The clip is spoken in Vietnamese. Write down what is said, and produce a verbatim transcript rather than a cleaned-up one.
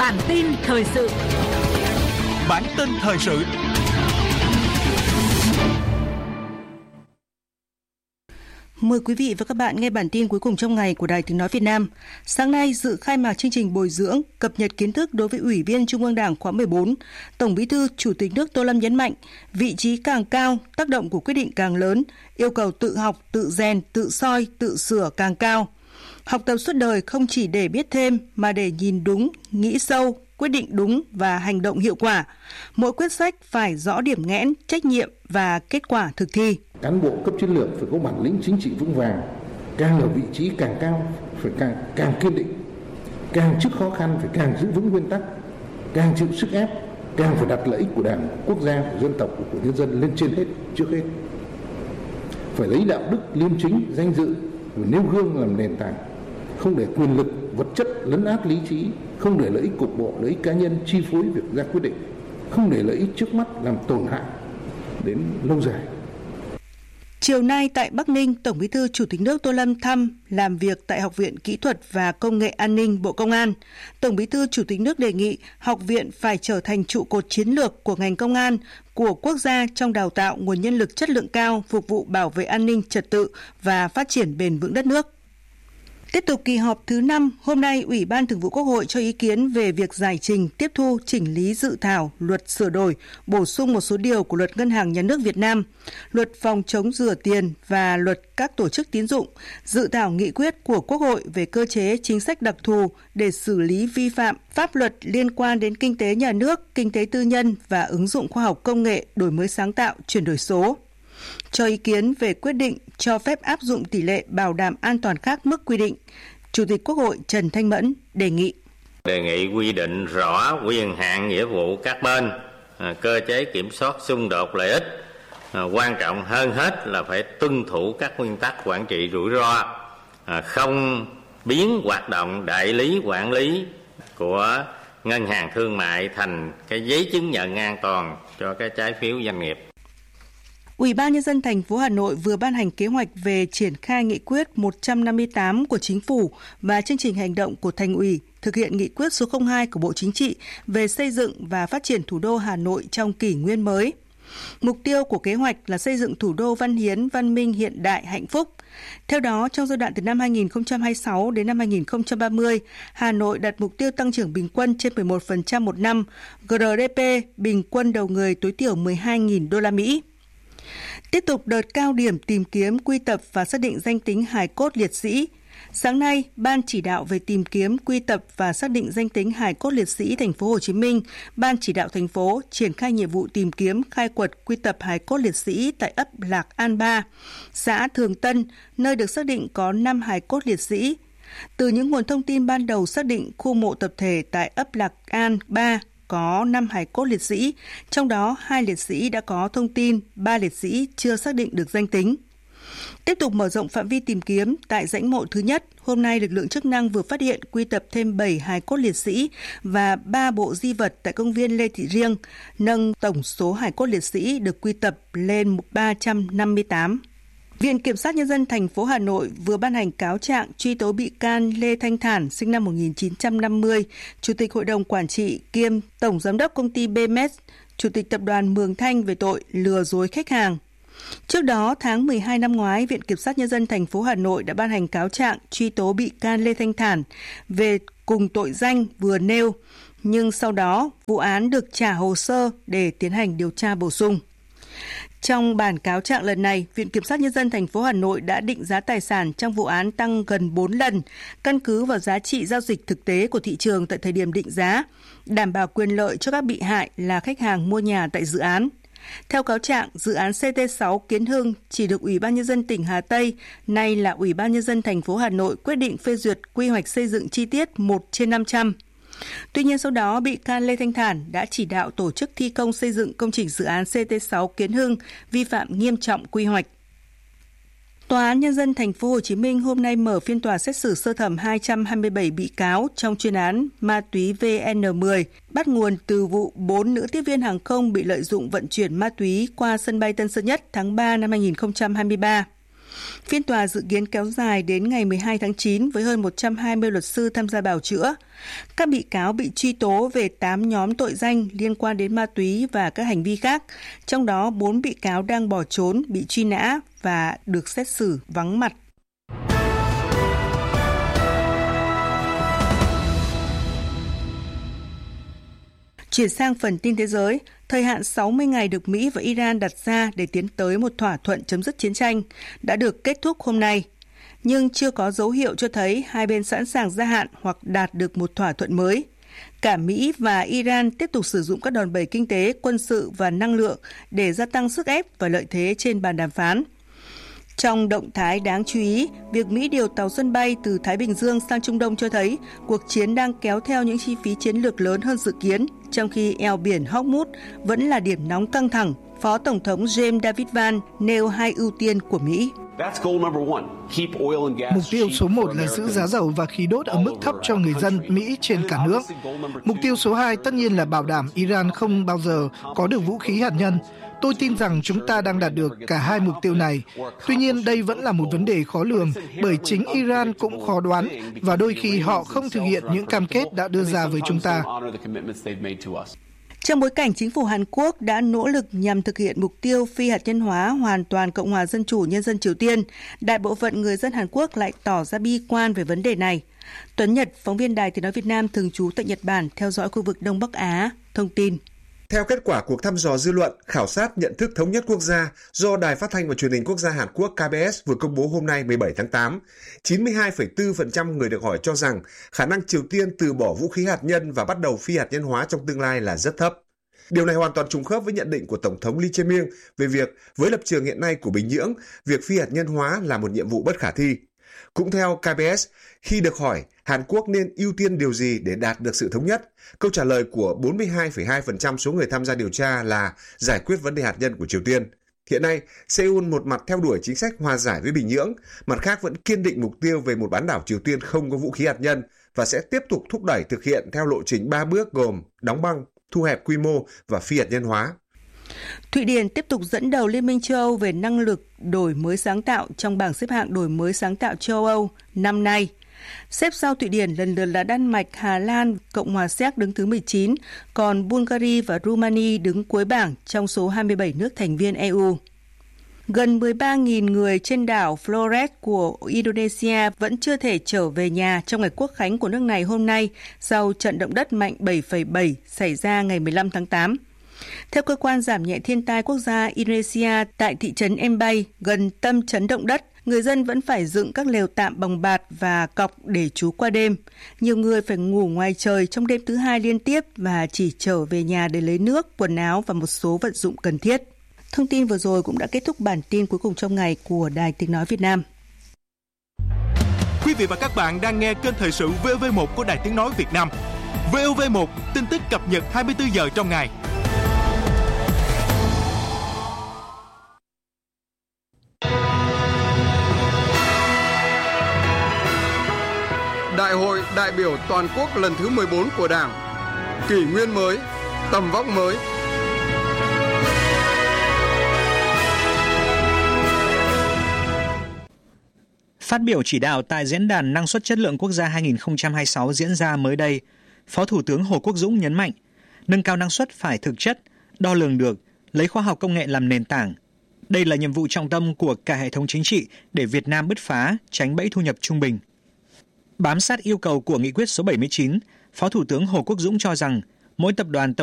Bản tin thời sự. Bản tin thời sự. Mời quý vị và các bạn nghe bản tin cuối cùng trong ngày của Đài Tiếng nói Việt Nam. Sáng nay dự khai mạc chương trình bồi dưỡng, cập nhật kiến thức đối với Ủy viên Trung ương Đảng khóa mười bốn, Tổng Bí thư Chủ tịch nước Tô Lâm nhấn mạnh, vị trí càng cao, tác động của quyết định càng lớn, yêu cầu tự học, tự rèn, tự soi, tự sửa càng cao. Học tập suốt đời không chỉ để biết thêm mà để nhìn đúng, nghĩ sâu, quyết định đúng và hành động hiệu quả. Mỗi quyết sách phải rõ điểm nghẽn, trách nhiệm và kết quả thực thi. Cán bộ cấp chiến lược phải có bản lĩnh chính trị vững vàng, càng ở vị trí càng cao phải càng càng kiên định, càng trước khó khăn phải càng giữ vững nguyên tắc, càng chịu sức ép, càng phải đặt lợi ích của Đảng, quốc gia, của dân tộc, của nhân dân lên trên hết, trước hết. Phải lấy đạo đức, liêm chính, danh dự và nêu gương làm nền tảng, không để quyền lực, vật chất lấn át lý trí, không để lợi ích cục bộ, lợi ích cá nhân chi phối việc ra quyết định, không để lợi ích trước mắt làm tổn hại đến lâu dài. Chiều nay tại Bắc Ninh, Tổng Bí thư Chủ tịch nước Tô Lâm thăm làm việc tại Học viện Kỹ thuật và Công nghệ An ninh Bộ Công an. Tổng Bí thư Chủ tịch nước đề nghị học viện phải trở thành trụ cột chiến lược của ngành công an, của quốc gia trong đào tạo nguồn nhân lực chất lượng cao phục vụ bảo vệ an ninh trật tự và phát triển bền vững đất nước. Tiếp tục kỳ họp thứ năm, hôm nay Ủy ban Thường vụ Quốc hội cho ý kiến về việc giải trình, tiếp thu, chỉnh lý dự thảo luật sửa đổi, bổ sung một số điều của Luật Ngân hàng Nhà nước Việt Nam, Luật phòng chống rửa tiền và Luật các tổ chức tín dụng, dự thảo nghị quyết của Quốc hội về cơ chế chính sách đặc thù để xử lý vi phạm pháp luật liên quan đến kinh tế nhà nước, kinh tế tư nhân và ứng dụng khoa học công nghệ, đổi mới sáng tạo, chuyển đổi số. Cho ý kiến về quyết định cho phép áp dụng tỷ lệ bảo đảm an toàn khác mức quy định, Chủ tịch Quốc hội Trần Thanh Mẫn đề nghị. Đề nghị quy định rõ quyền hạn nghĩa vụ các bên, cơ chế kiểm soát xung đột lợi ích. Quan trọng hơn hết là phải tuân thủ các nguyên tắc quản trị rủi ro, không biến hoạt động đại lý quản lý của ngân hàng thương mại thành cái giấy chứng nhận an toàn cho cái trái phiếu doanh nghiệp. Ủy ban Nhân dân thành phố Hà Nội vừa ban hành kế hoạch về triển khai nghị quyết một trăm năm mươi tám của Chính phủ và chương trình hành động của Thành ủy thực hiện nghị quyết số không hai của Bộ Chính trị về xây dựng và phát triển thủ đô Hà Nội trong kỷ nguyên mới. Mục tiêu của kế hoạch là xây dựng thủ đô văn hiến, văn minh, hiện đại, hạnh phúc. Theo đó, trong giai đoạn từ năm hai nghìn không trăm hai mươi sáu đến năm hai nghìn không trăm ba mươi, Hà Nội đặt mục tiêu tăng trưởng bình quân trên mười một phần trăm một năm, giê đê pê bình quân đầu người tối thiểu mười hai nghìn đô la Mỹ. Tiếp tục đợt cao điểm tìm kiếm, quy tập và xác định danh tính hài cốt liệt sĩ. Sáng nay, Ban chỉ đạo về tìm kiếm, quy tập và xác định danh tính hài cốt liệt sĩ Thành phố Hồ Chí Minh, Ban chỉ đạo thành phố triển khai nhiệm vụ tìm kiếm, khai quật, quy tập hài cốt liệt sĩ tại ấp Lạc An ba, xã Thường Tân, nơi được xác định có năm hài cốt liệt sĩ. Từ những nguồn thông tin ban đầu xác định khu mộ tập thể tại ấp Lạc An ba có năm hài cốt liệt sĩ, trong đó hai liệt sĩ đã có thông tin, ba liệt sĩ chưa xác định được danh tính. Tiếp tục mở rộng phạm vi tìm kiếm, tại rãnh mộ thứ nhất, hôm nay lực lượng chức năng vừa phát hiện quy tập thêm bảy hài cốt liệt sĩ và ba bộ di vật tại công viên Lê Thị Riêng, nâng tổng số hài cốt liệt sĩ được quy tập lên ba trăm năm mươi tám. Viện Kiểm sát Nhân dân thành phố Hà Nội vừa ban hành cáo trạng truy tố bị can Lê Thanh Thản, sinh năm một nghìn chín trăm năm mươi, Chủ tịch Hội đồng Quản trị kiêm Tổng Giám đốc Công ty bê em ét, Chủ tịch Tập đoàn Mường Thanh về tội lừa dối khách hàng. Trước đó, tháng mười hai năm ngoái, Viện Kiểm sát Nhân dân thành phố Hà Nội đã ban hành cáo trạng truy tố bị can Lê Thanh Thản về cùng tội danh vừa nêu, nhưng sau đó vụ án được trả hồ sơ để tiến hành điều tra bổ sung. Trong bản cáo trạng lần này, Viện Kiểm sát Nhân dân thành phố Hà Nội đã định giá tài sản trong vụ án tăng gần bốn lần, căn cứ vào giá trị giao dịch thực tế của thị trường tại thời điểm định giá, đảm bảo quyền lợi cho các bị hại là khách hàng mua nhà tại dự án. Theo cáo trạng, dự án xê tê sáu Kiến Hưng chỉ được Ủy ban Nhân dân tỉnh Hà Tây, nay là Ủy ban Nhân dân thành phố Hà Nội quyết định phê duyệt quy hoạch xây dựng chi tiết một trên năm trăm. Tuy nhiên sau đó, bị can Lê Thanh Thản đã chỉ đạo tổ chức thi công xây dựng công trình dự án xê tê sáu Kiến Hưng vi phạm nghiêm trọng quy hoạch. Tòa án Nhân dân thành phố Hồ Chí Minh hôm nay mở phiên tòa xét xử sơ thẩm hai trăm hai mươi bảy bị cáo trong chuyên án ma túy vê en mười, bắt nguồn từ vụ bốn nữ tiếp viên hàng không bị lợi dụng vận chuyển ma túy qua sân bay Tân Sơn Nhất tháng ba năm hai nghìn không trăm hai mươi ba. Phiên tòa dự kiến kéo dài đến ngày mười hai tháng chín với hơn một trăm hai mươi luật sư tham gia bào chữa. Các bị cáo bị truy tố về tám nhóm tội danh liên quan đến ma túy và các hành vi khác, trong đó bốn bị cáo đang bỏ trốn, bị truy nã và được xét xử vắng mặt. Chuyển sang phần tin thế giới, thời hạn sáu mươi ngày được Mỹ và Iran đặt ra để tiến tới một thỏa thuận chấm dứt chiến tranh đã được kết thúc hôm nay, nhưng chưa có dấu hiệu cho thấy hai bên sẵn sàng gia hạn hoặc đạt được một thỏa thuận mới. Cả Mỹ và Iran tiếp tục sử dụng các đòn bẩy kinh tế, quân sự và năng lượng để gia tăng sức ép và lợi thế trên bàn đàm phán. Trong động thái đáng chú ý, việc Mỹ điều tàu sân bay từ Thái Bình Dương sang Trung Đông cho thấy cuộc chiến đang kéo theo những chi phí chiến lược lớn hơn dự kiến, trong khi eo biển Hormuz vẫn là điểm nóng căng thẳng. Phó Tổng thống James David Van nêu hai ưu tiên của Mỹ. Mục tiêu số một là giữ giá dầu và khí đốt ở mức thấp cho người dân Mỹ trên cả nước. Mục tiêu số hai tất nhiên là bảo đảm Iran không bao giờ có được vũ khí hạt nhân. Tôi tin rằng chúng ta đang đạt được cả hai mục tiêu này. Tuy nhiên, đây vẫn là một vấn đề khó lường bởi chính Iran cũng khó đoán và đôi khi họ không thực hiện những cam kết đã đưa ra với chúng ta. Trong bối cảnh chính phủ Hàn Quốc đã nỗ lực nhằm thực hiện mục tiêu phi hạt nhân hóa hoàn toàn Cộng hòa Dân chủ Nhân dân Triều Tiên, đại bộ phận người dân Hàn Quốc lại tỏ ra bi quan về vấn đề này. Tuấn Nhật, phóng viên Đài Tiếng nói Việt Nam thường trú tại Nhật Bản, theo dõi khu vực Đông Bắc Á, thông tin. Theo kết quả cuộc thăm dò dư luận, khảo sát nhận thức thống nhất quốc gia do Đài Phát thanh và Truyền hình Quốc gia Hàn Quốc K B S vừa công bố hôm nay mười bảy tháng tám, chín mươi hai phẩy bốn phần trăm người được hỏi cho rằng khả năng Triều Tiên từ bỏ vũ khí hạt nhân và bắt đầu phi hạt nhân hóa trong tương lai là rất thấp. Điều này hoàn toàn trùng khớp với nhận định của Tổng thống Lee Jae-myung về việc, với lập trường hiện nay của Bình Nhưỡng, việc phi hạt nhân hóa là một nhiệm vụ bất khả thi. Cũng theo K B S, khi được hỏi Hàn Quốc nên ưu tiên điều gì để đạt được sự thống nhất, câu trả lời của bốn mươi hai phẩy hai phần trăm số người tham gia điều tra là giải quyết vấn đề hạt nhân của Triều Tiên. Hiện nay, Seoul một mặt theo đuổi chính sách hòa giải với Bình Nhưỡng, mặt khác vẫn kiên định mục tiêu về một bán đảo Triều Tiên không có vũ khí hạt nhân và sẽ tiếp tục thúc đẩy thực hiện theo lộ trình ba bước gồm đóng băng, thu hẹp quy mô và phi hạt nhân hóa. Thụy Điển tiếp tục dẫn đầu Liên minh châu Âu về năng lực đổi mới sáng tạo trong bảng xếp hạng đổi mới sáng tạo châu Âu năm nay. Xếp sau Thụy Điển lần lượt là Đan Mạch, Hà Lan, Cộng hòa Séc đứng thứ mười chín, còn Bulgaria và Romania đứng cuối bảng trong số hai mươi bảy nước thành viên E U. Gần mười ba nghìn người trên đảo Flores của Indonesia vẫn chưa thể trở về nhà trong ngày Quốc khánh của nước này hôm nay sau trận động đất mạnh bảy phẩy bảy xảy ra ngày mười lăm tháng tám. Theo cơ quan giảm nhẹ thiên tai quốc gia Indonesia tại thị trấn Embay, gần tâm chấn động đất, người dân vẫn phải dựng các lều tạm bằng bạt và cọc để trú qua đêm. Nhiều người phải ngủ ngoài trời trong đêm thứ hai liên tiếp và chỉ trở về nhà để lấy nước, quần áo và một số vật dụng cần thiết. Thông tin vừa rồi cũng đã kết thúc bản tin cuối cùng trong ngày của Đài Tiếng nói Việt Nam. Quý vị và các bạn đang nghe kênh thời sự vê o vê một của Đài Tiếng nói Việt Nam. vê o vê một, tin tức cập nhật hai mươi tư giờ trong ngày. Đại hội đại biểu toàn quốc lần thứ mười bốn của Đảng, kỷ nguyên mới, tầm vóc mới. Phát biểu chỉ đạo tại Diễn đàn Năng suất chất lượng quốc gia hai không hai sáu diễn ra mới đây, Phó Thủ tướng Hồ Quốc Dũng nhấn mạnh, nâng cao năng suất phải thực chất, đo lường được, lấy khoa học công nghệ làm nền tảng. Đây là nhiệm vụ trọng tâm của cả hệ thống chính trị để Việt Nam bứt phá, tránh bẫy thu nhập trung bình. Bám sát yêu cầu của nghị quyết số bảy mươi chín, Phó Thủ tướng Hồ Quốc Dũng cho rằng mỗi tập đoàn tổng